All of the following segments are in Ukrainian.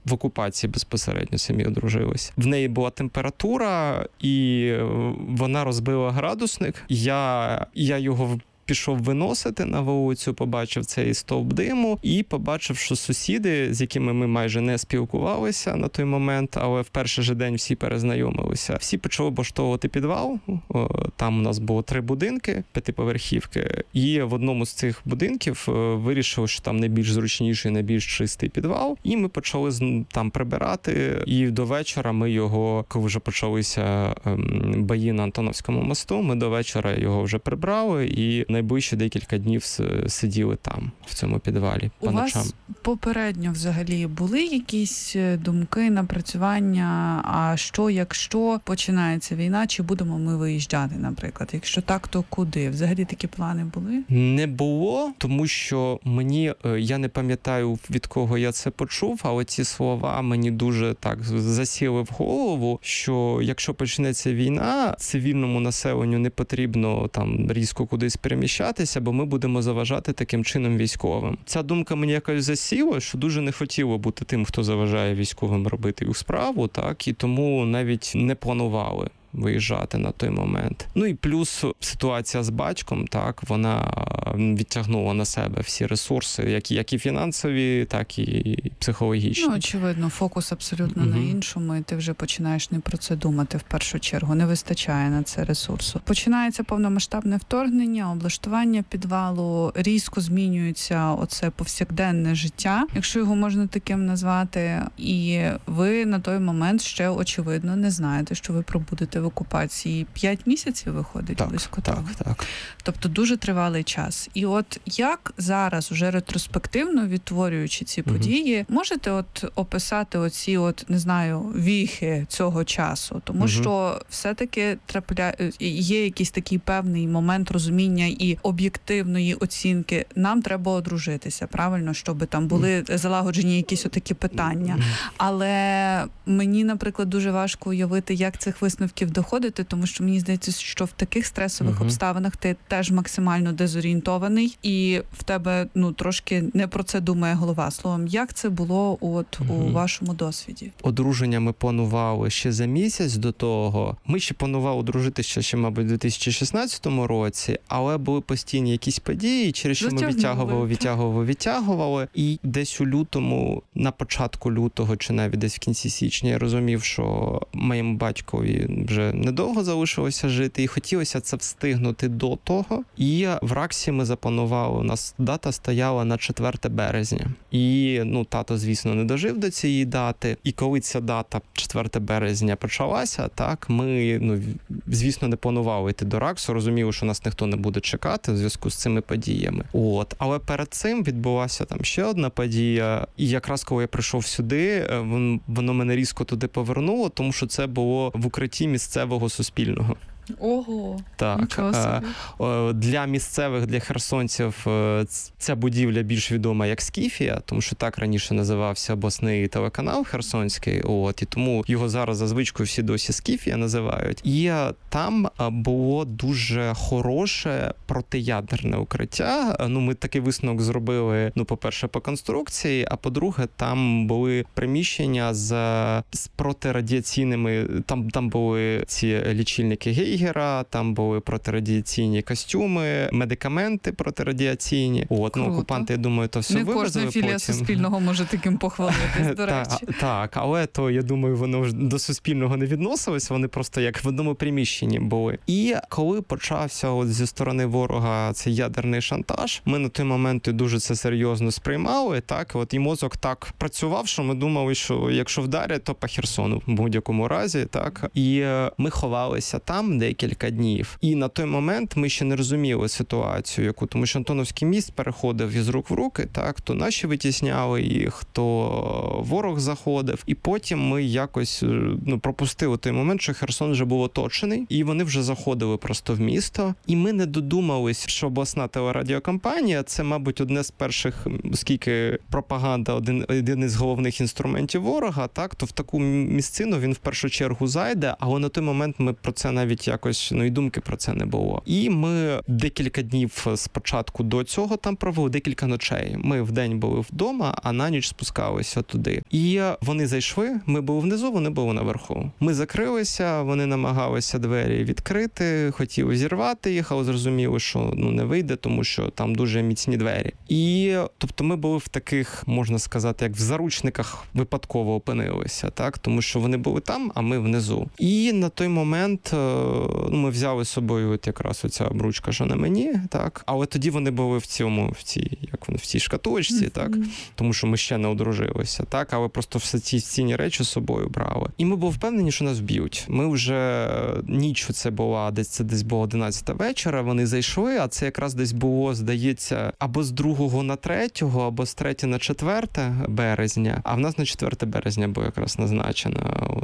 в окупації безпосередньо самі одружилися. В неї була температура, і вона розбила градусник. Я його пішов виносити на вулицю, побачив цей стовп диму і побачив, що сусіди, з якими ми майже не спілкувалися на той момент, але в перший же день всі перезнайомилися. Всі почали облаштовувати підвал. Там у нас було 3 будинки, 5-поверхівки. І в одному з цих будинків вирішили, що там найбільш зручніший, найбільш чистий підвал. І ми почали там прибирати. І до вечора ми його, коли вже почалися бої на Антоновському мосту, ми до вечора його вже прибрали і найближчі декілька днів сиділи там, в цьому підвалі, по ночам. У вас попередньо взагалі були якісь думки, напрацювання, а що, якщо починається війна, чи будемо ми виїжджати, наприклад? Якщо так, то куди? Взагалі такі плани були? Не було, тому що я не пам'ятаю, від кого я це почув, але ці слова мені дуже так засіли в голову, що якщо почнеться війна, цивільному населенню не потрібно там різко кудись переміщатися, бо ми будемо заважати таким чином військовим. Ця думка мені якось засіла, що дуже не хотіло бути тим, хто заважає військовим робити їх справу, так, і тому навіть не планували виїжджати на той момент. Ну і плюс ситуація з батьком, так, вона відтягнула на себе всі ресурси, як і фінансові, так і психологічні. Ну, очевидно, фокус абсолютно на іншому, і ти вже починаєш не про це думати в першу чергу. Не вистачає на це ресурсу. Починається повномасштабне вторгнення, облаштування підвалу, різко змінюється оце повсякденне життя, якщо його можна таким назвати, і ви на той момент ще, очевидно, не знаєте, що ви пробудете в окупації. 5 місяців виходить близько того. Так. Тобто дуже тривалий час. І от як зараз, уже ретроспективно відтворюючи ці події, можете от описати оці не знаю, віхи цього часу? Тому що все-таки є якийсь такий певний момент розуміння і об'єктивної оцінки. Нам треба одружитися, правильно? Щоб там були залагоджені якісь отакі питання. Але мені, наприклад, дуже важко уявити, як цих висновків доходити, тому що мені здається, що в таких стресових обставинах ти теж максимально дезорієнтований, і в тебе, трошки не про це думає голова. Словом, як це було у вашому досвіді? Одруження ми планували ще за місяць до того. Ми ще планували одружитися ще, мабуть, у 2016 році, але були постійні якісь події, через що ми відтягували. І десь у лютому, на початку лютого, чи навіть десь в кінці січня, я розумів, що моєму батькові вже недовго залишилося жити, і хотілося це встигнути до того. І в РАКСі ми запланували, у нас дата стояла на 4 березня. І, тато, звісно, не дожив до цієї дати. І коли ця дата, 4 березня, почалася, так, ми, звісно, не планували йти до РАКСу, розуміли, що нас ніхто не буде чекати в зв'язку з цими подіями. Але перед цим відбулася там ще одна подія, і якраз коли я прийшов сюди, воно мене різко туди повернуло, тому що це було в укритті місцевого Суспільного. Ого, так. Нічого собі. Для місцевих, для херсонців ця будівля більш відома як Скіфія, тому що так раніше називався обласний телеканал херсонський, і тому його зараз за звичкою всі досі Скіфія називають. І там було дуже хороше протиядерне укриття. Ми такий висновок зробили, по-перше, по конструкції, а по-друге, там були приміщення з протирадіаційними, там були ці лічильники Гейгера, там були протирадіаційні костюми, медикаменти протирадіаційні. Окупанти, я думаю, то все вивезли потім. Не кожна філія Суспільного може таким похвалитись, до речі. Так, але то, я думаю, воно до Суспільного не відносилось, вони просто як в одному приміщенні були. І коли почався зі сторони ворога цей ядерний шантаж, ми на той момент дуже це серйозно сприймали, так, і мозок так працював, що ми думали, що якщо вдарять, то по Херсону в будь-якому разі, так. І ми ховалися там декілька днів. І на той момент ми ще не розуміли ситуацію, тому що Антоновський міст переходив із рук в руки, так, то наші витісняли їх, то ворог заходив. І потім ми якось пропустили той момент, що Херсон вже був оточений, і вони вже заходили просто в місто. І ми не додумались, що обласна телерадіокомпанія, це, мабуть, одне з перших, оскільки пропаганда один із головних інструментів ворога, так, то в таку місцину він в першу чергу зайде, але на той момент ми про це навіть якось, і думки про це не було. І ми декілька днів спочатку до цього там провели, декілька ночей. Ми вдень були вдома, а на ніч спускалися туди. І вони зайшли, ми були внизу, вони були наверху. Ми закрилися, вони намагалися двері відкрити, хотіли зірвати їх, але зрозуміли, що не вийде, тому що там дуже міцні двері. І, тобто, ми були в таких, можна сказати, як в заручниках випадково опинилися, так? Тому що вони були там, а ми внизу. І на той момент ми взяли з собою от якраз оця обручка, що на мені, так? Але тоді вони були в цій шкатулочці, так? Тому що ми ще не одружилися, так? Але просто все ці цінні речі з собою брали. І ми були впевнені, що нас вб'ють. Ми вже ніч це була, десь було 11 вечора, вони зайшли, а це якраз десь було, здається, або з 2 на 3, або з 3 на 4 березня, а в нас на 4 березня було якраз назначено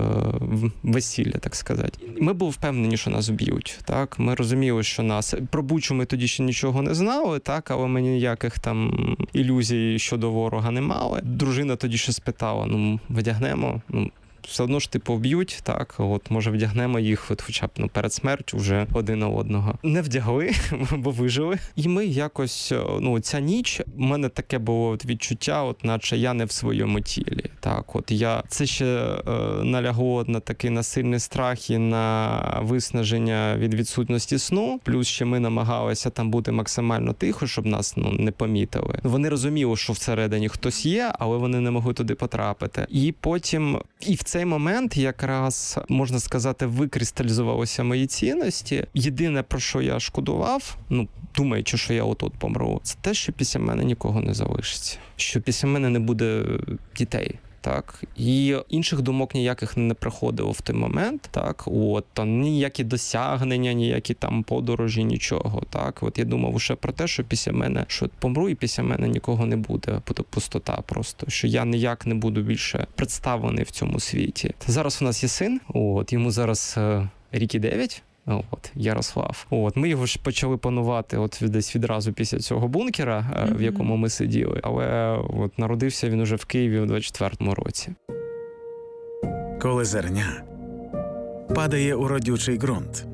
весілля, так сказати. Ми були впевнені, що нас вб'ють, так? Ми розуміли, що нас... Про Бучу ми тоді ще нічого не знали, так? Але ми ніяких там ілюзій щодо ворога не мали. Дружина тоді ще спитала, вдягнемо, все одно ж вб'ють, так, може вдягнемо їх, хоча б перед смертю вже один на одного. Не вдягли, бо вижили. І ми якось, ця ніч, у мене таке було відчуття, наче я не в своєму тілі. Так, це ще налягло на такий насильний страх і на виснаження від відсутності сну. Плюс ще ми намагалися там бути максимально тихо, щоб нас не помітили. Вони розуміли, що всередині хтось є, але вони не могли туди потрапити. І потім, і в цей момент якраз, можна сказати, викристалізувалися мої цінності. Єдине, про що я шкодував, думаючи, що я отут помру, це те, що після мене нікого не залишиться. Що після мене не буде дітей. Так, і інших думок ніяких не приходило в той момент, так, там ніякі досягнення, ніякі там подорожі, нічого, так, я думав уже про те, що після мене, що помру і після мене нікого не буде, буде пустота просто, що я ніяк не буду більше представлений в цьому світі. Зараз у нас є син, йому зараз рік і 9, Ярослав. Ми його ж почали планувати десь відразу після цього бункера, в якому ми сиділи. Але народився він уже в Києві у 24-му році. Коли зерня падає у родючий ґрунт.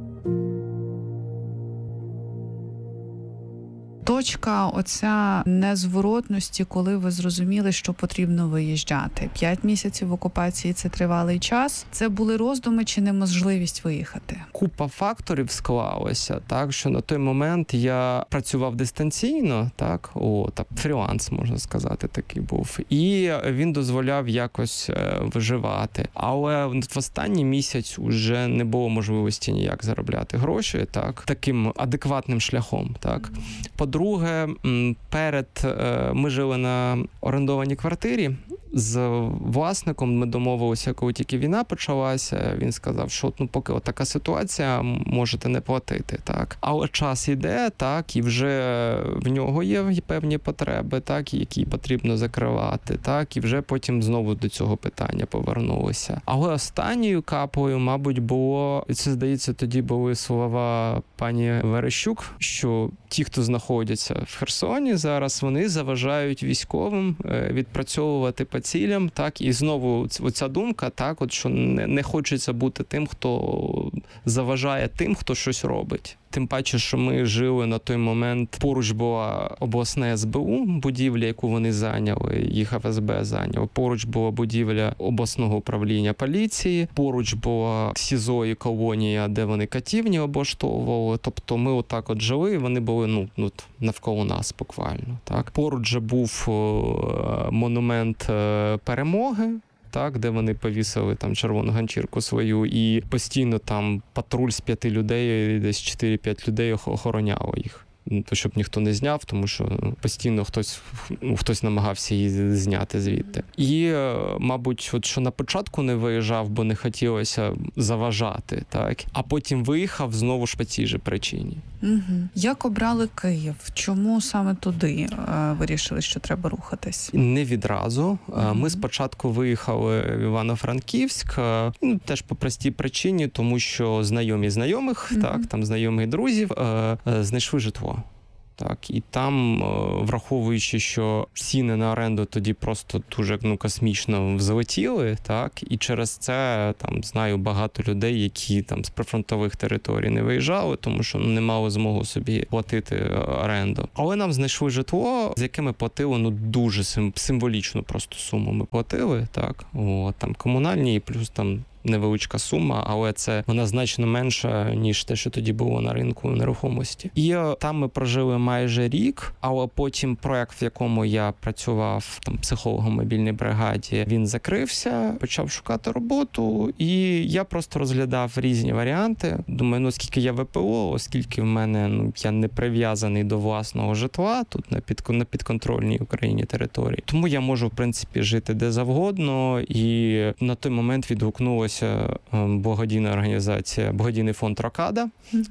Точка оця незворотності, коли ви зрозуміли, що потрібно виїжджати. 5 місяців в окупації – це тривалий час. Це були роздуми чи неможливість виїхати? Купа факторів склалося, так, що на той момент я працював дистанційно, так, фріланс, можна сказати, такий був. І він дозволяв якось виживати. Але в останній місяць уже не було можливості ніяк заробляти гроші, так, таким адекватним шляхом, так. По-друге, ми жили на орендованій квартирі. З власником ми домовилися, коли тільки війна почалася, він сказав, що поки така ситуація, можете не платити, так. Але час іде, так, і вже в нього є певні потреби, так, які потрібно закривати, так, і вже потім знову до цього питання повернулися. Але останньою каплею, мабуть, було, і це, здається, тоді були слова пані Верещук, що ті, хто знаходяться в Херсоні зараз, вони заважають військовим відпрацьовувати по цілям, так, і знову оця думка, так, що не хочеться бути тим, хто заважає тим, хто щось робить. Тим паче, що ми жили на той момент, поруч була обласне СБУ, будівля, яку вони зайняли, їх ФСБ зайняло. Поруч була будівля обласного управління поліції, поруч була СІЗО і колонія, де вони катівні облаштовували. Тобто ми отак жили, і вони були навколо нас буквально. Так. Поруч же був монумент Перемоги, так, де вони повісили там червону ганчірку свою, і постійно там патруль з 5 людей, десь 4-5 людей охороняло їх. То, щоб ніхто не зняв, тому що постійно хтось намагався її зняти звідти. І, мабуть, що на початку не виїжджав, бо не хотілося заважати, так? А потім виїхав знову ж по цій же причині. Угу. Як обрали Київ? Чому саме туди вирішили, що треба рухатись? Не відразу. Ми спочатку виїхали в Івано-Франківськ, теж по простій причині, тому що знайомі знайомих, так, там знайомих друзів, знайшли житло. Так, і там, враховуючи, що ціни на оренду тоді просто дуже космічно взлетіли, так, і через це там знаю багато людей, які там з прифронтових територій не виїжджали, тому що не мали змогу собі платити оренду. Але нам знайшли житло, з яким ми платили дуже символічну просто суму. Ми платили, так, там комунальні і плюс там невеличка сума, але вона значно менша, ніж те, що тоді було на ринку нерухомості. І там ми прожили майже рік, але потім проект, в якому я працював там психологом в мобільній бригаді, він закрився, почав шукати роботу, і я просто розглядав різні варіанти. Думаю, оскільки я ВПО, оскільки в мене я не прив'язаний до власного житла тут на підконтрольній Україні території, тому я можу, в принципі, жити де завгодно, і на той момент відгукнулося благодійна організація, благодійний фонд Рокада.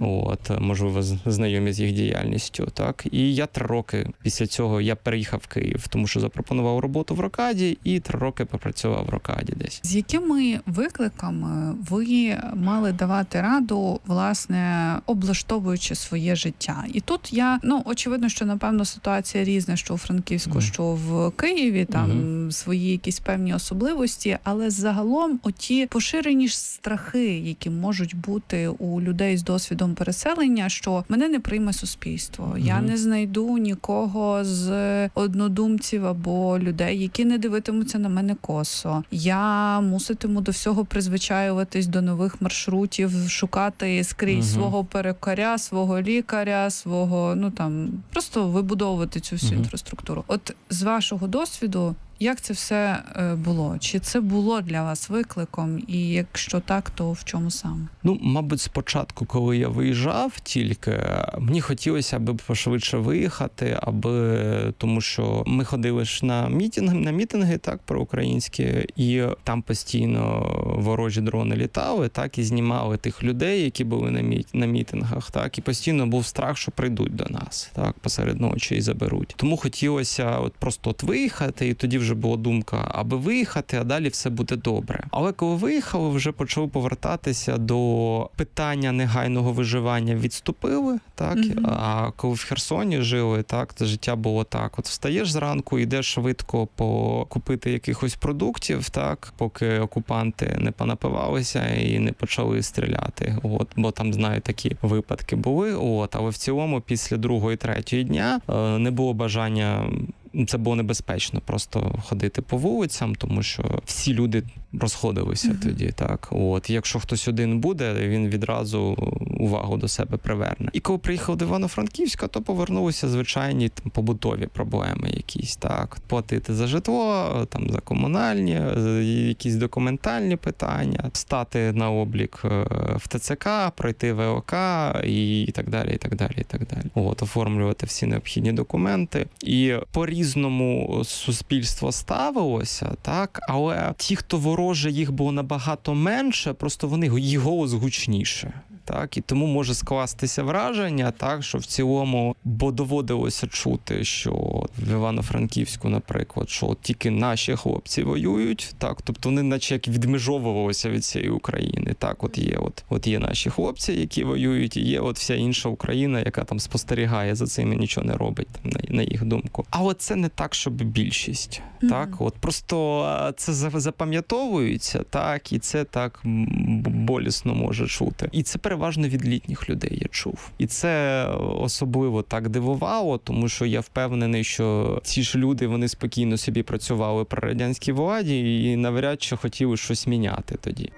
Можливо, знайомі з їх діяльністю. Так. І я 3 роки після цього я переїхав в Київ, тому що запропонував роботу в Рокаді, і 3 роки попрацював в Рокаді десь. З якими викликами ви мали давати раду, власне, облаштовуючи своє життя? І тут очевидно, що, напевно, ситуація різна, що у Франківську, що в Києві, там свої якісь певні особливості, але загалом оті поширені страхи, які можуть бути у людей з досвідом переселення, що мене не прийме суспільство, я не знайду нікого з однодумців або людей, які не дивитимуться на мене косо. Я муситиму до всього призвичаюватись, до нових маршрутів, шукати скрізь свого перукаря, свого лікаря, свого, просто вибудовувати цю всю інфраструктуру. От з вашого досвіду, як це все було? Чи це було для вас викликом? І якщо так, то в чому саме? Мабуть, спочатку, коли я виїжджав тільки, мені хотілося, аби пошвидше виїхати, тому що ми ходили ж на мітинги, так, проукраїнські, і там постійно ворожі дрони літали, так, і знімали тих людей, які були на мітингах, так, і постійно був страх, що прийдуть до нас, так, посеред ночі і заберуть. Тому хотілося просто виїхати, і тоді вже була думка, аби виїхати, а далі все буде добре. Але коли виїхали, вже почали повертатися до питання негайного виживання, відступили, так, а коли в Херсоні жили, так, то життя було так. От встаєш зранку, йдеш швидко покупити якихось продуктів, так, поки окупанти не понапивалися і не почали стріляти. Бо там, знаю, такі випадки були. Але в цілому після 2-3 дня не було бажання. Це було небезпечно просто ходити по вулицям, тому що всі люди розходилися тоді, так. Якщо хтось один буде, він відразу увагу до себе приверне. І коли приїхав до Івано-Франківська, то повернулися звичайні побутові проблеми якісь, так. Платити за житло, там, за комунальні, якісь документальні питання, стати на облік в ТЦК, пройти ВЛК і так далі, і так далі, і так далі. Оформлювати всі необхідні документи. І по-різному суспільство ставилося, так, але ті, хто вороже, їх було набагато менше, просто їх голос гучніше. Так, і тому може скластися враження, так, що в цілому, бо доводилося чути, що в Івано-Франківську, наприклад, що тільки наші хлопці воюють, так, тобто вони наче як відмежовувалися від цієї України, так, є наші хлопці, які воюють, і є вся інша Україна, яка там спостерігає за цим і нічого не робить, там, на їх думку. Але це не так, щоб більшість, так, просто це запам'ятовується, так, і це так болісно може чути. І це переважно від літніх людей я чув. І це особливо так дивувало, тому що я впевнений, що ці ж люди, вони спокійно собі працювали при радянській владі і навряд чи хотіли щось міняти тоді.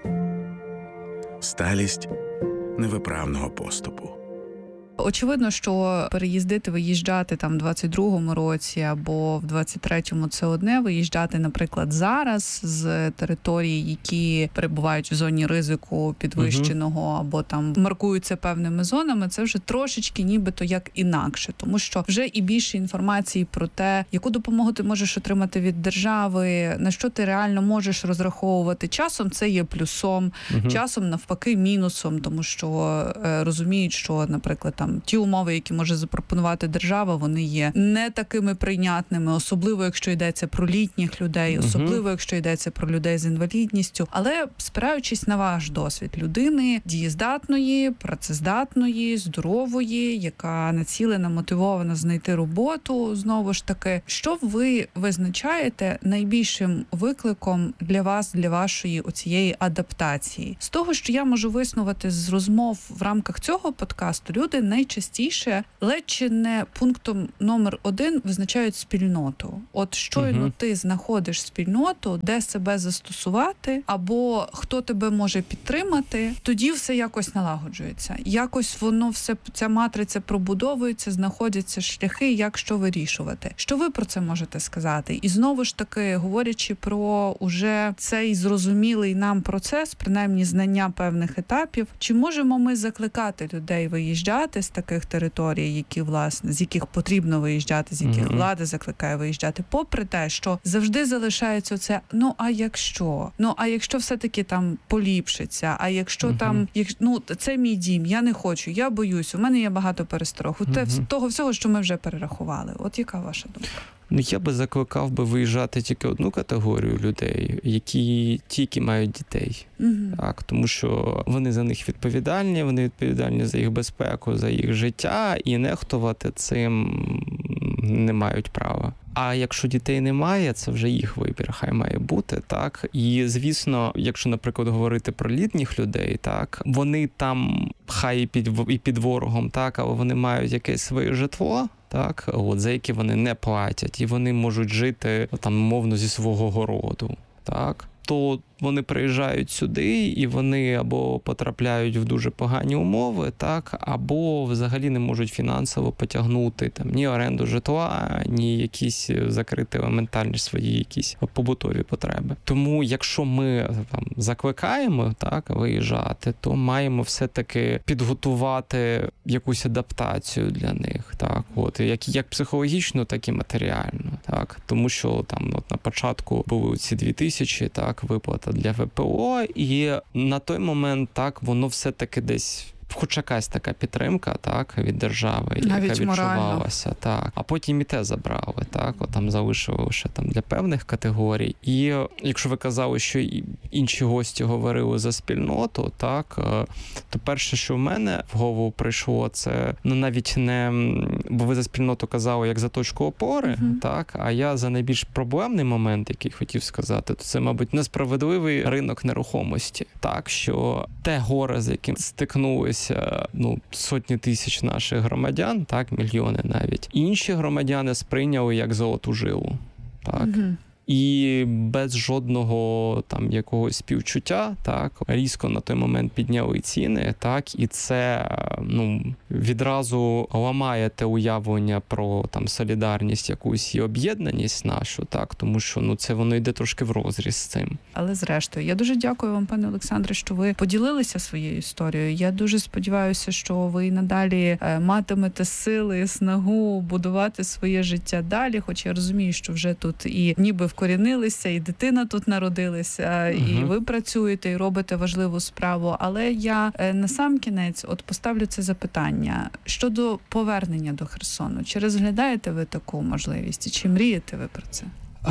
Сталість невиправного поступу. Очевидно, що переїздити, виїжджати там в 22-му році або в 23-му – це одне. Виїжджати, наприклад, зараз з територій, які перебувають в зоні ризику підвищеного або там маркуються певними зонами, це вже трошечки нібито як інакше. Тому що вже і більше інформації про те, яку допомогу ти можеш отримати від держави, на що ти реально можеш розраховувати. Часом це є плюсом, часом навпаки мінусом, тому що розуміють, що, наприклад, там там ті умови, які може запропонувати держава, вони є не такими прийнятними, особливо якщо йдеться про літніх людей, особливо якщо йдеться про людей з інвалідністю. Але спираючись на ваш досвід людини дієздатної, працездатної, здорової, яка націлена, мотивована знайти роботу, знову ж таки, що ви визначаєте найбільшим викликом для вас, для вашої оцієї адаптації? З того, що я можу виснувати з розмов в рамках цього подкасту, люди найчастіше ледь чи не пунктом номер 1 визначають спільноту. От щойно ти знаходиш спільноту, де себе застосувати, або хто тебе може підтримати, тоді все якось налагоджується. Якось воно все, ця матриця пробудовується, знаходяться шляхи, як що вирішувати. Що ви про це можете сказати? І знову ж таки, говорячи про уже цей зрозумілий нам процес, принаймні знання певних етапів, чи можемо ми закликати людей виїжджати з таких територій, які, власне, з яких потрібно виїжджати, з яких влада закликає виїжджати, попри те, що завжди залишається оце, а якщо все-таки там поліпшиться, а якщо там, це мій дім, я не хочу, я боюсь, у мене є багато пересторог, того всього, що ми вже перерахували. От яка ваша думка? Я би закликав виїжджати тільки одну категорію людей, які мають дітей. Так, тому що вони за них відповідальні, вони відповідальні за їх безпеку, за їх життя, і нехтувати цим не мають права. А якщо дітей немає, це вже їх вибір, хай має бути, так. І, звісно, якщо, наприклад, говорити про літніх людей, так, вони там хай і під ворогом, так, але вони мають якесь своє житло, так, за яке вони не платять, і вони можуть жити там мовно зі свого городу, так. То вони приїжджають сюди, і вони або потрапляють в дуже погані умови, так, або взагалі не можуть фінансово потягнути там ні оренду житла, ні якісь закрити елементарні свої якісь побутові потреби. Тому якщо ми там закликаємо, так, виїжджати, то маємо все-таки підготувати якусь адаптацію для них, так, от, як психологічно, так і матеріально, так, тому що там на початку були ці 2000, так, виплата для ВПО, і на той момент, так, воно все-таки десь хоч якась така підтримка, так, від держави, навіть яка відчувалася, морально. так. А потім і те забрали, так, от там залишили лише там для певних категорій. І якщо ви казали, що інші гості говорили за спільноту, так, то перше, що в мене в голову прийшло, це навіть не, бо ви за спільноту казали як за точку опори, так, а я за найбільш проблемний момент, який хотів сказати, то це, мабуть, несправедливий ринок нерухомості, так, що те горе, з яким стикнулися сотні тисяч наших громадян, так, мільйони навіть. Інші громадяни сприйняли як золоту жилу, так. І без жодного там якогось співчуття, так, різко на той момент підняли ціни, так, і це відразу ламає те уявлення про там солідарність якусь і об'єднаність нашу, так, тому що це воно йде трошки врозріз з цим. Але зрештою, я дуже дякую вам, пане Олександре, що ви поділилися своєю історією. Я дуже сподіваюся, що ви надалі матимете сили і снагу будувати своє життя далі, хоч я розумію, що вже тут і ніби вкорінилися, і дитина тут народилася, і ви працюєте, і робите важливу справу. Але я на сам кінець поставлю це запитання. Щодо повернення до Херсону, чи розглядаєте ви таку можливість? І чи мрієте ви про це?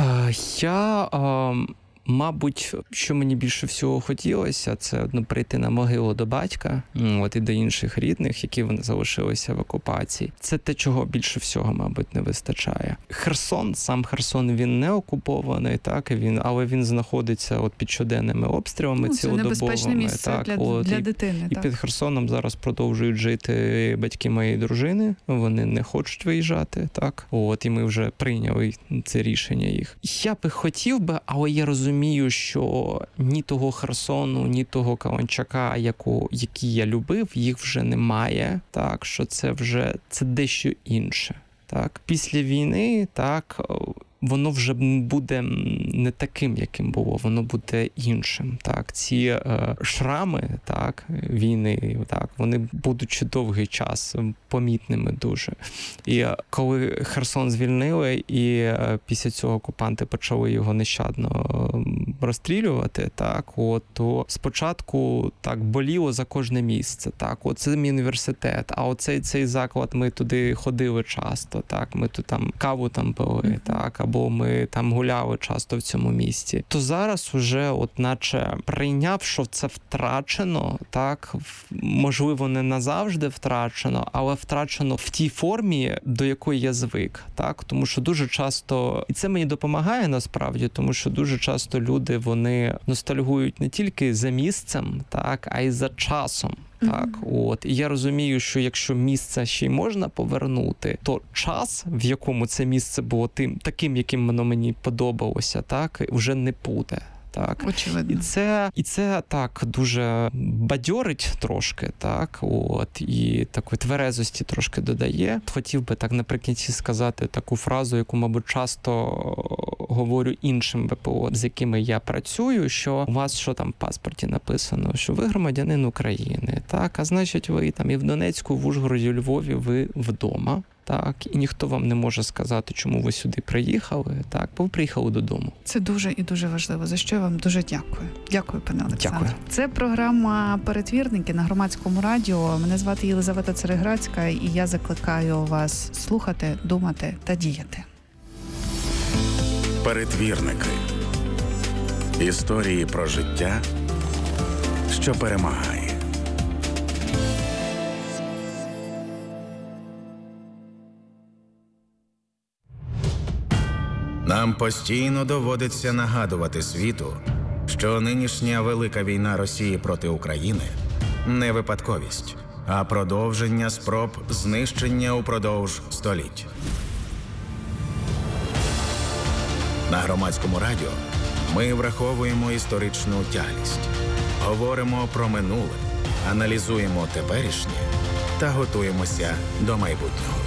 Мабуть, що мені більше всього хотілося, це прийти на могилу до батька, і до інших рідних, які вони залишилися в окупації. Це те, чого більше всього, мабуть, не вистачає. Сам Херсон, він не окупований, так, але він знаходиться під щоденними обстрілами цілодобовими. Це небезпечне місце для дитини. І під Херсоном зараз продовжують жити батьки моєї дружини, вони не хочуть виїжджати, так. І ми вже прийняли це рішення їх. Я би хотів би, але я розумію, що ні того Херсону, ні того Каланчака, який я любив, їх вже немає, так, що це дещо інше. Так. Після війни, так, воно вже буде не таким, яким було, воно буде іншим. Так, ці шрами, так, війни, так, вони будуть довгий час помітними дуже. І коли Херсон звільнили, і після цього окупанти почали його нещадно розстрілювати, так, то спочатку так боліло за кожне місце. Так, це мій університет, а цей заклад, ми туди ходили часто, так, ми тут там каву там пили, так, або ми там гуляли часто в цьому місті. То зараз уже наче прийняв, що це втрачено, так, можливо, не назавжди втрачено, але втрачено в тій формі, до якої я звик, так, тому що дуже часто, і це мені допомагає насправді, тому що дуже часто люди, вони ностальгують не тільки за місцем, так, а й за часом. Так, і я розумію, що якщо місце ще й можна повернути, то час, в якому це місце було таким, яким воно мені подобалося, так, вже не буде. Так. Очевидно. І це так дуже бадьорить трошки, так, і такої тверезості трошки додає. Хотів би так наприкінці сказати таку фразу, яку, мабуть, часто говорю іншим ВПО, з якими я працюю, що у вас що там в паспорті написано, що ви громадянин України, так, а значить ви там і в Донецьку, в Ужгороді, у Львові ви вдома. Так, і ніхто вам не може сказати, чому ви сюди приїхали, так, бо ви приїхали додому. Це дуже і дуже важливо, за що я вам дуже дякую. Дякую, пане Олександре. Дякую. Це програма «Перетвірники» на Громадському радіо. Мене звати Єлизавета Цереграцька, і я закликаю вас слухати, думати та діяти. Перетвірники. Історії про життя, що перемагає. Нам постійно доводиться нагадувати світу, що нинішня велика війна Росії проти України не випадковість, а продовження спроб знищення упродовж століть. На Громадському радіо ми враховуємо історичну тяглість, говоримо про минуле, аналізуємо теперішнє та готуємося до майбутнього.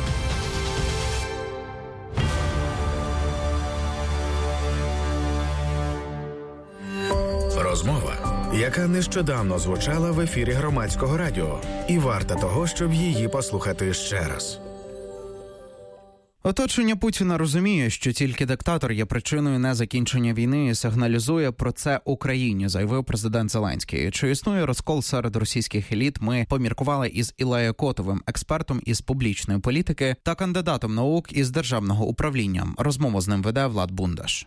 Розмова, яка нещодавно звучала в ефірі Громадського радіо, і варта того, щоб її послухати ще раз. Оточення Путіна розуміє, що тільки диктатор є причиною незакінчення війни і сигналізує про це Україні, заявив президент Зеленський. Чи існує розкол серед російських еліт, ми поміркували із Ілею Котовим, експертом із публічної політики та кандидатом наук із державного управління. Розмову з ним веде Влад Бундаш.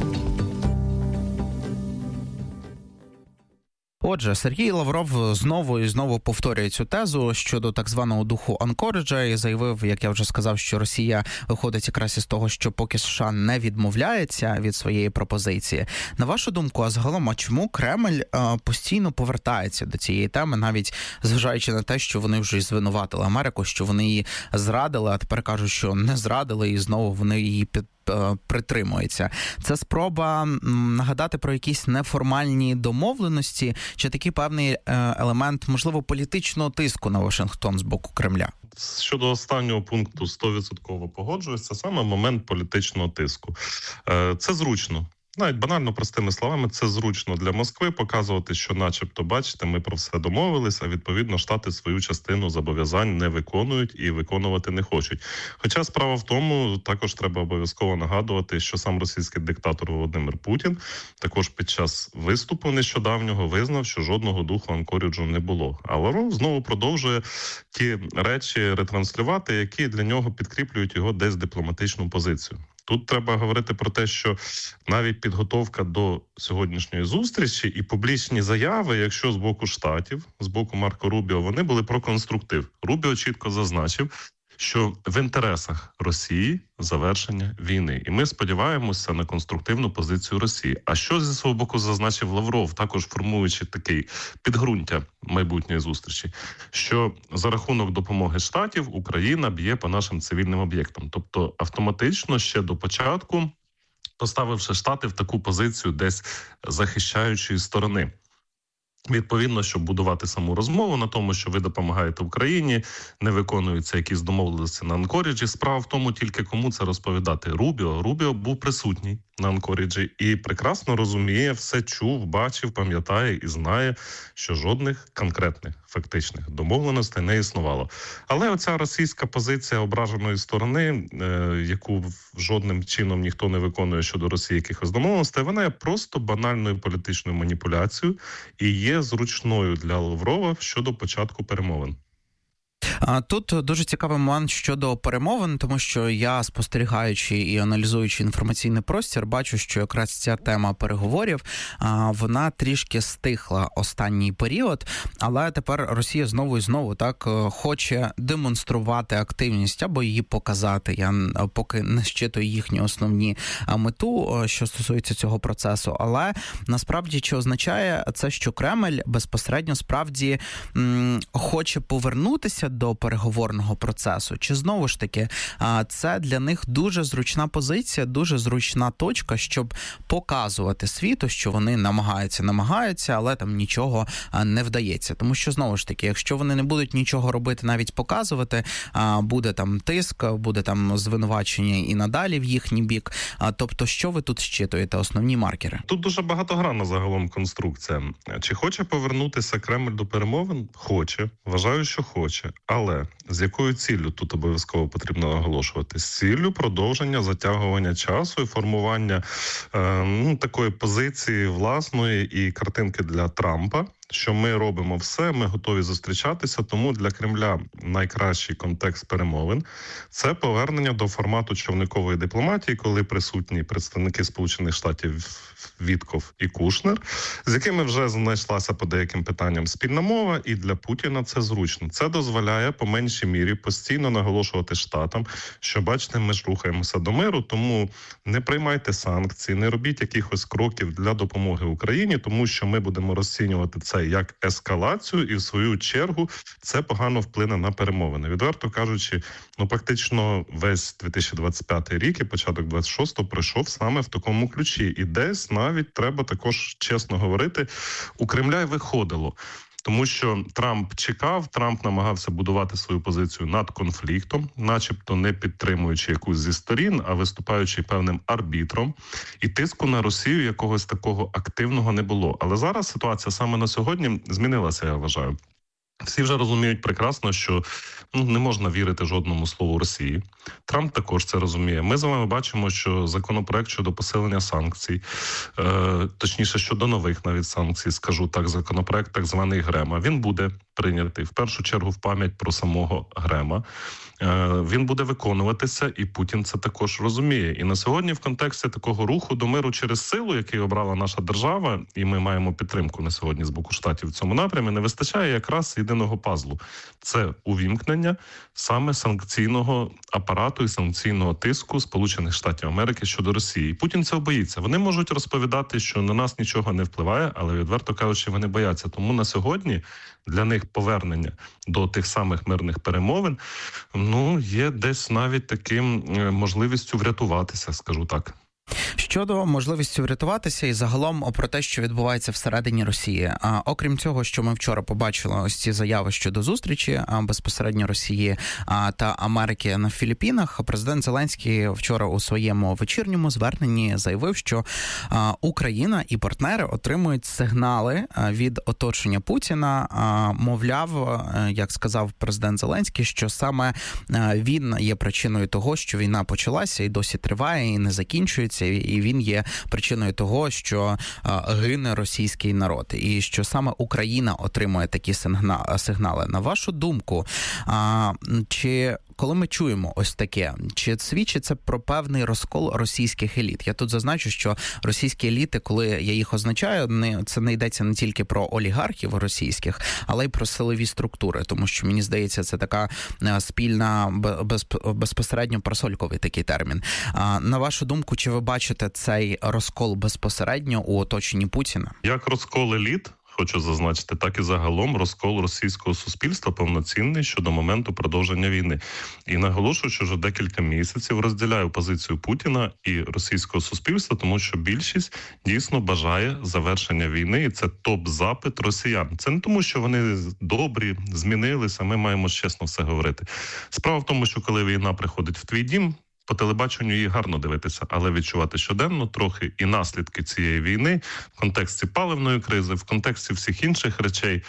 Отже, Сергій Лавров знову повторює цю тезу щодо так званого духу Анкориджа і заявив, як я вже сказав, що Росія виходить якраз із того, що поки США не відмовляється від своєї пропозиції. На вашу думку, а загалом, а чому Кремль постійно повертається до цієї теми, навіть зважаючи на те, що вони вже й звинуватили Америку, що вони її зрадили, а тепер кажуть, що не зрадили, і знову вони її притримуються. Це спроба нагадати про якісь неформальні домовленості чи такий певний елемент, можливо, політичного тиску на Вашингтон з боку Кремля? Щодо останнього пункту 100% погоджуюсь, це саме момент політичного тиску. Це зручно. Навіть банально простими словами, це зручно для Москви показувати, що начебто, бачите, ми про все домовились, а відповідно Штати свою частину зобов'язань не виконують і виконувати не хочуть. Хоча справа в тому, також треба обов'язково нагадувати, що сам російський диктатор Володимир Путін також під час виступу нещодавнього визнав, що жодного духу Анкоріджу не було. А Лавров знову продовжує ті речі ретранслювати, які для нього підкріплюють його десь дипломатичну позицію. Тут треба говорити про те, що навіть підготовка до сьогоднішньої зустрічі і публічні заяви, якщо з боку Штатів, з боку Марко Рубіо, вони були про конструктив. Рубіо чітко зазначив, що в інтересах Росії завершення війни. І ми сподіваємося на конструктивну позицію Росії. А що зі свого боку зазначив Лавров, також формуючи такий підґрунтя майбутньої зустрічі, що за рахунок допомоги Штатів Україна б'є по нашим цивільним об'єктам. Тобто автоматично ще до початку поставивши Штати в таку позицію десь захищаючої сторони. Відповідно, щоб будувати саму розмову на тому, що ви допомагаєте Україні, не виконуються якісь домовленості на Анкоріджі. Справа в тому тільки, кому це розповідати. Рубіо був присутній на Анкоріджі і прекрасно розуміє, все чув, бачив, пам'ятає і знає, що жодних конкретних фактичних домовленостей не існувало. Але оця російська позиція ображеної сторони, яку жодним чином ніхто не виконує щодо Росії якихось домовленостей, вона є просто банальною політичною маніпуляцією і є зручною для Лаврова щодо початку перемовин. Тут дуже цікавий момент щодо перемовин, тому що я, спостерігаючи і аналізуючи інформаційний простір, бачу, що якраз ця тема переговорів, вона трішки стихла останній період, але тепер Росія знову і знову так хоче демонструвати активність або її показати. Я поки не щитую їхню основні мету, що стосується цього процесу, але насправді чи означає це, що Кремль безпосередньо справді хоче повернутися до переговорного процесу? Чи знову ж таки це для них дуже зручна позиція, дуже зручна точка, щоб показувати світу, що вони намагаються, але там нічого не вдається. Тому що, знову ж таки, якщо вони не будуть нічого робити, навіть показувати, буде там тиск, буде там звинувачення і надалі в їхній бік. Тобто, що ви тут щитуєте, основні маркери? Тут дуже багатогранна загалом конструкція. Чи хоче повернутися Кремль до перемовин? Хоче. Вважаю, що хоче. Але з якою ціллю тут обов'язково потрібно наголошувати? З ціллю продовження, затягування часу і формування такої позиції власної і картинки для Трампа, що ми робимо все, ми готові зустрічатися, тому для Кремля найкращий контекст перемовин – це повернення до формату човникової дипломатії, коли присутні представники Сполучених Штатів Вітков і Кушнер, з якими вже знайшлася по деяким питанням спільна мова, і для Путіна це зручно. Це дозволяє по меншій мірі постійно наголошувати Штатам, що, бачите, ми ж рухаємося до миру, тому не приймайте санкції, не робіть якихось кроків для допомоги Україні, тому що ми будемо розцінювати це як ескалацію, і в свою чергу це погано вплине на перемовини. Відверто кажучи, практично весь 2025 рік і початок 26-го пройшов саме в такому ключі. І десь навіть треба також чесно говорити, у Кремля й виходило. Тому що Трамп чекав, Трамп намагався будувати свою позицію над конфліктом, начебто не підтримуючи якусь зі сторін, а виступаючи певним арбітром. І тиску на Росію якогось такого активного не було. Але зараз ситуація саме на сьогодні змінилася, я вважаю. Всі вже розуміють прекрасно, що не можна вірити жодному слову Росії. Трамп також це розуміє. Ми з вами бачимо, що законопроект щодо посилення санкцій, точніше, щодо нових навіть санкцій, скажу так, законопроект так званий Грема, він буде прийнятий в першу чергу в пам'ять про самого Грема. Він буде виконуватися, і Путін це також розуміє. І на сьогодні в контексті такого руху до миру через силу, який обрала наша держава, і ми маємо підтримку на сьогодні з боку Штатів в цьому напрямі, не вистачає якраз єдиного пазлу. Це увімкнення саме санкційного апарату і санкційного тиску Сполучених Штатів Америки щодо Росії. Путін цього боїться. Вони можуть розповідати, що на нас нічого не впливає, але відверто кажучи, вони бояться. Тому на сьогодні для них повернення до тих самих мирних перемовин, є десь навіть таким можливістю врятуватися, скажу так. Щодо можливості врятуватися і загалом про те, що відбувається всередині Росії. Окрім цього, що ми вчора побачили ось ці заяви щодо зустрічі безпосередньо Росії та Америки на Філіппінах, президент Зеленський вчора у своєму вечірньому зверненні заявив, що Україна і партнери отримують сигнали від оточення Путіна. Мовляв, як сказав президент Зеленський, що саме він є причиною того, що війна почалася і досі триває, і не закінчується, і він є причиною того, що гине російський народ, і що саме Україна отримує такі сигнали. На вашу думку, чи коли ми чуємо ось таке, чи свідчить це про певний розкол російських еліт? Я тут зазначу, що російські еліти, коли я їх означаю, це не йдеться не тільки про олігархів російських, але й про силові структури, тому що, мені здається, це така спільна, безпосередньо просольковий такий термін. На вашу думку, чи ви бачите цей розкол безпосередньо у оточенні Путіна? Як розкол еліт? хочу зазначити, так і загалом розкол російського суспільства повноцінний щодо моменту продовження війни. І наголошую, що вже декілька місяців розділяю позицію Путіна і російського суспільства, тому що більшість дійсно бажає завершення війни, і це топ-запит росіян. Це не тому, що вони добрі, змінилися, ми маємо чесно все говорити. Справа в тому, що коли війна приходить в твій дім, по телебаченню її гарно дивитися, але відчувати щоденно трохи і наслідки цієї війни в контексті паливної кризи, в контексті всіх інших речей.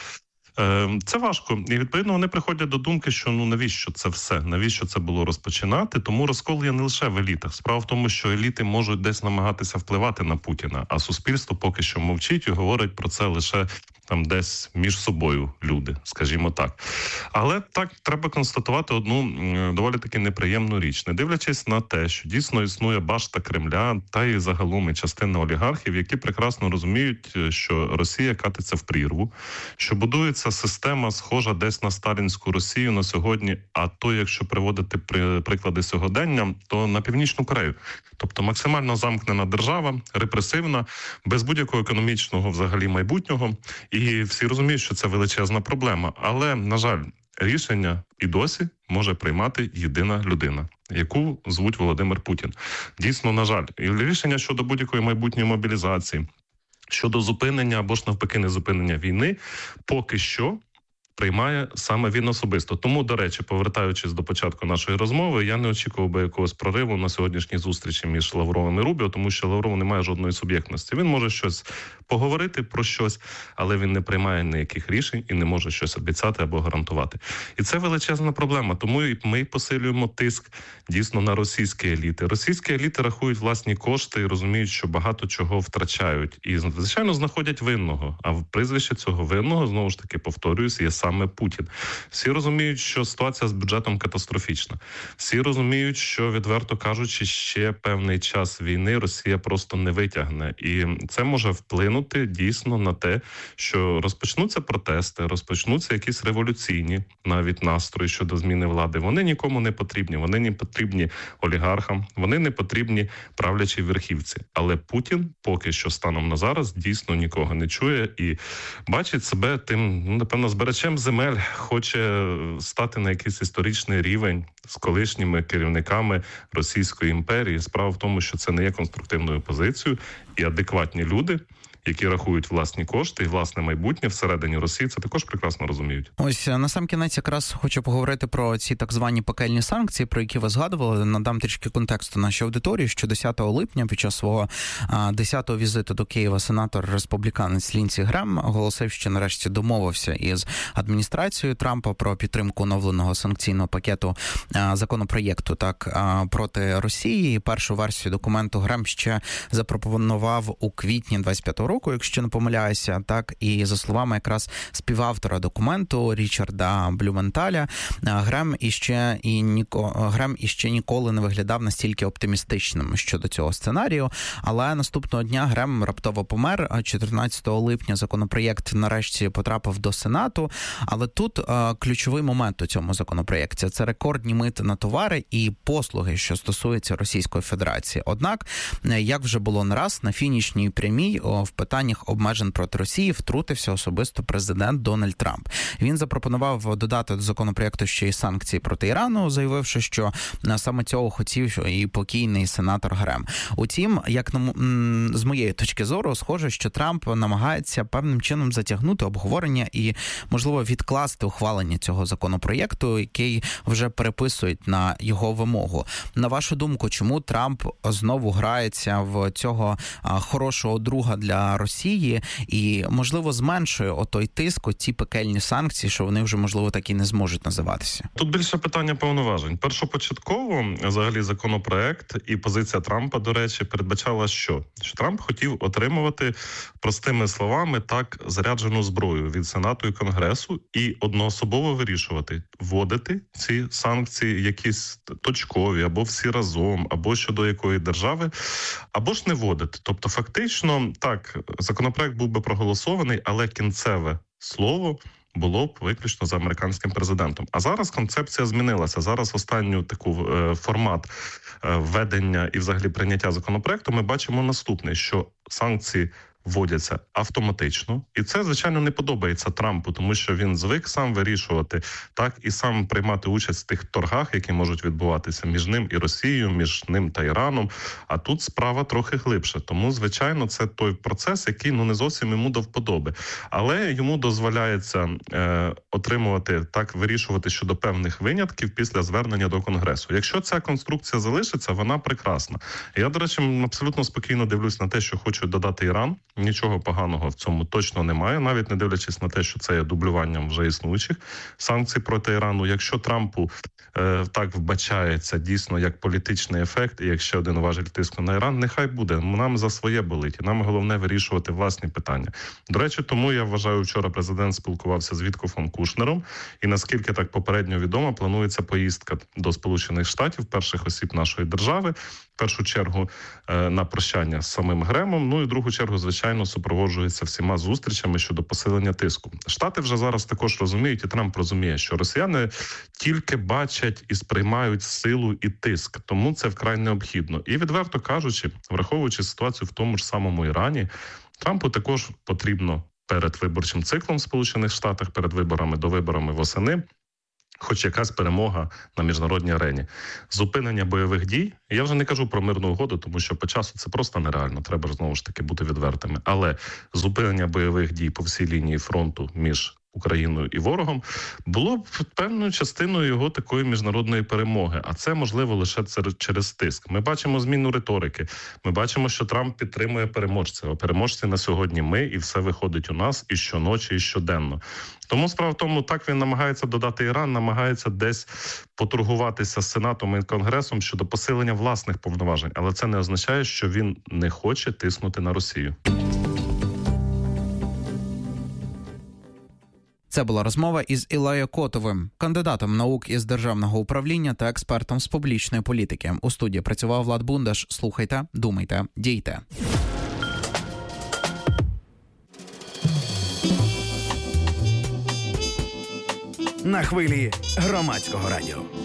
Це важко. І, відповідно, вони приходять до думки, що навіщо це все? Навіщо це було розпочинати? Тому розкол є не лише в елітах. Справа в тому, що еліти можуть десь намагатися впливати на Путіна, а суспільство поки що мовчить і говорить про це лише там десь між собою люди, скажімо так. Але так, треба констатувати одну доволі таки неприємну річ. Не дивлячись на те, що дійсно існує башта Кремля та і загалом і частина олігархів, які прекрасно розуміють, що Росія катиться в прірву, що будується система, схожа десь на сталінську Росію на сьогодні, а то, якщо приводити приклади сьогодення, то на Північну Корею. Тобто максимально замкнена держава, репресивна, без будь-якого економічного взагалі майбутнього. І всі розуміють, що це величезна проблема. Але, на жаль, рішення і досі може приймати єдина людина, яку звуть Володимир Путін. Дійсно, на жаль. І рішення щодо будь-якої майбутньої мобілізації, щодо зупинення або ж навпаки не зупинення війни, поки що приймає саме він особисто. Тому, до речі, повертаючись до початку нашої розмови, я не очікував би якогось прориву на сьогоднішній зустрічі між Лавровим і Рубіо, тому що Лавров не має жодної суб'єктності. Він може щось поговорити про щось, але він не приймає ніяких рішень і не може щось обіцяти або гарантувати. І це величезна проблема. Тому ми посилюємо тиск дійсно на російські еліти. Російські еліти рахують власні кошти і розуміють, що багато чого втрачають. І, звичайно, знаходять винного. А в прізвищі цього винного, знову ж таки, повторююсь, є саме Путін. Всі розуміють, що ситуація з бюджетом катастрофічна. Всі розуміють, що, відверто кажучи, ще певний час війни Росія просто не витягне. І це може вплинути дійсно на те, що розпочнуться протести, розпочнуться якісь революційні навіть настрої щодо зміни влади. Вони нікому не потрібні. Вони не потрібні олігархам, вони не потрібні правлячій верхівці. Але Путін поки що станом на зараз дійсно нікого не чує і бачить себе тим, напевно, збирачем земель, хоче стати на якийсь історичний рівень з колишніми керівниками Російської імперії. Справа в тому, що це не є конструктивною позицією, і адекватні люди, які рахують власні кошти і власне майбутнє всередині Росії, це також прекрасно розуміють. Ось на сам кінець якраз хочу поговорити про ці так звані пекельні санкції, про які ви згадували. Надам трішки контексту нашій аудиторії, що 10 липня під час свого 10-го візиту до Києва сенатор-республіканець Лінсі Грем оголосив, що нарешті домовився із адміністрацією Трампа про підтримку оновленого санкційного пакету законопроєкту проти Росії. І першу версію документу Грем ще запропонував у квітні 25-го року, якщо не помиляюся, так, і за словами якраз співавтора документу Річарда Блюменталя, Грем іще ніколи не виглядав настільки оптимістичним щодо цього сценарію, але наступного дня Грем раптово помер. 14 липня законопроєкт нарешті потрапив до Сенату, але тут ключовий момент у цьому законопроєкті – це рекордні мити на товари і послуги, що стосуються Російської Федерації. Однак, як вже було не раз, на фінішній прямій в питаннях обмежень проти Росії втрутився особисто президент Дональд Трамп. Він запропонував додати до законопроєкту ще й санкції проти Ірану, заявивши, що саме цього хотів і покійний сенатор Грем. Утім, як з моєї точки зору, схоже, що Трамп намагається певним чином затягнути обговорення і, можливо, відкласти ухвалення цього законопроєкту, який вже переписують на його вимогу. На вашу думку, чому Трамп знову грається в цього хорошого друга для Росії і, можливо, зменшує отой тиск, ті пекельні санкції, що вони вже, можливо, так і не зможуть називатися? Тут більше питання повноважень. Першопочатково, взагалі, законопроект і позиція Трампа, до речі, передбачала що? Що Трамп хотів отримувати, простими словами, так, заряджену зброю від Сенату і Конгресу і одноособово вирішувати, вводити ці санкції якісь точкові, або всі разом, або щодо якої держави, або ж не вводити. Тобто, фактично, так, законопроект був би проголосований, але кінцеве слово було б виключно за американським президентом. А зараз концепція змінилася. Зараз останню таку формат введення і взагалі прийняття законопроекту ми бачимо наступний, що санкції вводяться автоматично. І це, звичайно, не подобається Трампу, тому що він звик сам вирішувати, так, і сам приймати участь в тих торгах, які можуть відбуватися між ним і Росією, між ним та Іраном. А тут справа трохи глибше. Тому, звичайно, це той процес, який не зовсім йому до вподоби. Але йому дозволяється отримувати, так, вирішувати щодо певних винятків після звернення до Конгресу. Якщо ця конструкція залишиться, вона прекрасна. Я, до речі, абсолютно спокійно дивлюсь на те, що хоче додати Іран. Нічого поганого в цьому точно немає, навіть не дивлячись на те, що це є дублюванням вже існуючих санкцій проти Ірану. Якщо Трампу так вбачається дійсно як політичний ефект і як ще один важіль тиску на Іран, нехай буде. Нам за своє болить. І нам головне вирішувати власні питання. До речі, тому я вважаю, вчора президент спілкувався з Віткофом Кушнером, і наскільки так попередньо відомо, планується поїздка до Сполучених Штатів, перших осіб нашої держави, в першу чергу на прощання з самим Гремом, ну і в другу чергу, звичайно, супроводжується всіма зустрічами щодо посилення тиску. Штати вже зараз також розуміють, і Трамп розуміє, що росіяни тільки бачать і сприймають силу і тиск, тому це вкрай необхідно. І відверто кажучи, враховуючи ситуацію в тому ж самому Ірані, Трампу також потрібно перед виборчим циклом в Сполучених Штатах, перед виборами до виборами восени, хоч якась перемога на міжнародній арені. Зупинення бойових дій, я вже не кажу про мирну угоду, тому що по часу це просто нереально, треба ж знову ж таки бути відвертими. Але зупинення бойових дій по всій лінії фронту між Україною і ворогом було б певною частиною його такої міжнародної перемоги. А це можливо лише через тиск. Ми бачимо зміну риторики. Ми бачимо, що Трамп підтримує переможців. А переможці на сьогодні ми, і все виходить у нас і щоночі, і щоденно. Тому справа в тому, так він намагається додати Іран, намагається десь поторгуватися з Сенатом і Конгресом щодо посилення власних повноважень. Але це не означає, що він не хоче тиснути на Росію. Це була розмова із Ілею Котовим, кандидатом наук із державного управління та експертом з публічної політики. У студії працював Влад Бундаш. Слухайте, думайте, дійте. На хвилі Громадського радіо.